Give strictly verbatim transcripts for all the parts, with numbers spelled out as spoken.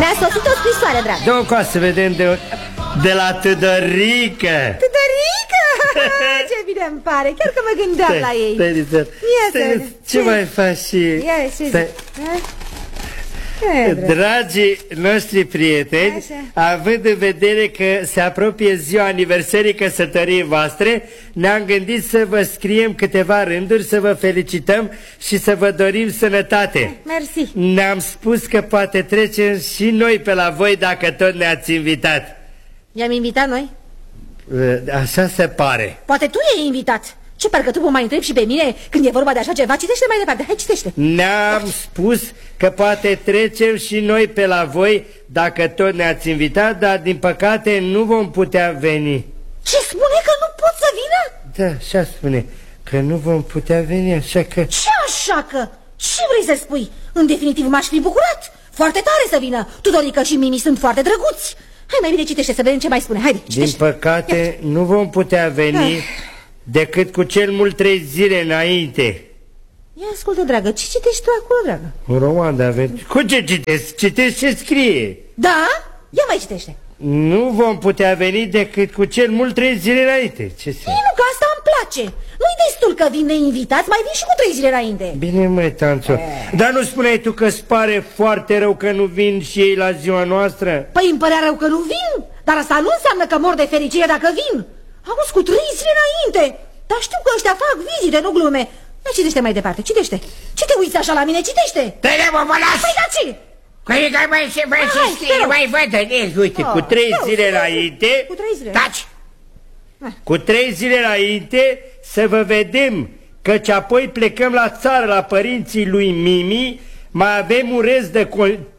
Mi-a sosit o scrisoare, dragă. Dă-o să vedem de, de la Tudorică. Tudorică? Ce bine îmi pare, chiar că mă gândeam stai, la ei. Stai, stai, stai, stai, ce mai faci și... Ia, ce stai. Dragii noștri prieteni, așa, având în vedere că se apropie ziua aniversării căsătoriei voastre, ne-am gândit să vă scriem câteva rânduri, să vă felicităm și să vă dorim sănătate. Mersi. Ne-am spus că poate trecem și noi pe la voi dacă tot ne-ați invitat. I-am invitat noi? Așa se pare. Poate tu i-ai invitat. Ce, parcă tu mă mai întrebi și pe mine când e vorba de așa ceva? Citește mai departe, hai, citește. Ne-am spus că poate trecem și noi pe la voi dacă tot ne-ați invitat, dar din păcate nu vom putea veni. Ce spune, că nu pot să vină? Da, așa spune, că nu vom putea veni, așa că... Ce așa că? Ce vrei să spui? În definitiv m-aș fi bucurat foarte tare să vină. Tudorică și Mimi sunt foarte drăguți. Hai, mai bine citește să vedem ce mai spune, haide, citește. Din păcate Ia. nu vom putea veni decât cu cel mult trei zile înainte. Ia ascultă, dragă, ce citești tu acolo, dragă? Un roman de aventură. Cu ce citesc? Citesc ce scrie. Da? Ia mai citește. Nu vom putea veni decât cu cel mult trei zile înainte. Ce se... Ei, nu, că asta îmi place. Nu-i destul că vin neinvitați, mai vin și cu trei zile înainte. Bine, măi, Tanțo, dar nu spuneai tu că-ți pare foarte rău că nu vin și ei la ziua noastră? Păi îmi părea rău că nu vin, dar asta nu înseamnă că mor de fericire dacă vin. Auzi, cu trei zile înainte. Dar știu că ăștia fac vizite, nu glume. Ia citește mai departe, citește. Ce te uiți așa la mine, citește. Te-le mă, mă las. Păi da ce? Păi că mai se mai se scrie, mai văd. Uite, cu trei zile înainte. Cu trei zile. Taci. Cu trei zile înainte să vă vedem, căci apoi plecăm la țară la părinții lui Mimi. Mai avem un rest de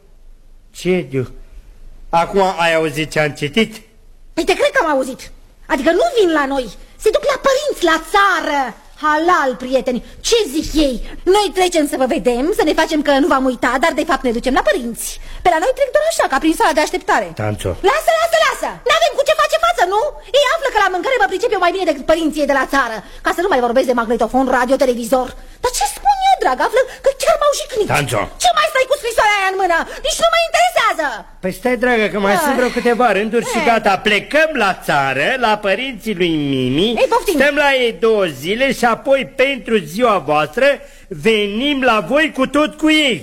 concediu. Acum ai auzit ce am citit? Păi te cred că am auzit. Adică nu vin la noi, se duc la părinți, la țară. Halal, prieteni, ce zic ei? Noi trecem să vă vedem, să ne facem că nu v-am uitat, dar de fapt ne ducem la părinți. Pe la noi trec doar așa, ca prin sala de așteptare. Tanțo. Lasă, lasă, lasă! N-avem cu ce face față, nu? Ei află că la mâncare mă pricep eu mai bine decât părinții de la țară, ca să nu mai vorbesc de magnetofon, radio, televizor. Dar ce spun eu, dragă? Află că chiar m-au jignit. Tanțo. Ce mai stai cu scrisoarea aia în mână? Nici nu mă interesează. Păi stai, dragă, că mai ah. sunt vreo câteva rânduri și gata. Plecăm la țară, la părinții lui Mimi. Ei, poftim. Stăm la ei două zile și apoi pentru ziua voastră venim la voi cu tot cu ei.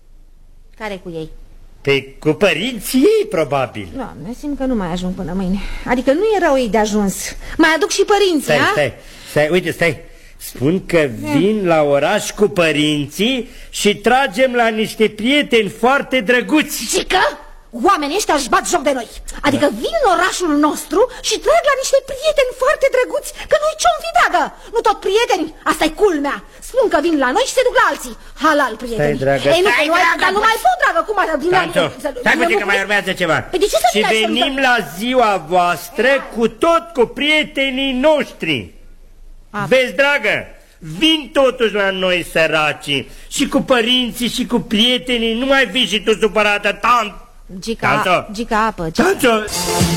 Care cu ei? Pe cu părinții ei, probabil. Doamne, simt că nu mai ajung până mâine. Adică nu erau ei de ajuns. Mai aduc și părinții, stai, a? Stai, stai, uite, stai. Spun că vin la oraș cu părinții și tragem la niște prieteni foarte drăguți. Și că oamenii ăștia își bat joc de noi. Adică vin în orașul nostru și trag la niște prieteni foarte drăguți. Că noi ce-om fi, dragă? Nu tot prieteni? Asta-i culmea. Spun că vin la noi și se duc la alții. Halal, prieteni. Stai, dragă. Ei, nu, Stai, nu, dragă, dar nu mai pot, dragă. Cum ar vin la noi? Stai puțin că mai urmează ceva. Păi de ce să și venim la ziua voastră cu tot cu prietenii noștri. A. Vezi, dragă? Vin totuși la noi, săracii. Și cu părinții și cu prietenii. Nu mai vii și tu supărată, tant. Gica, gica apă. Tanțo.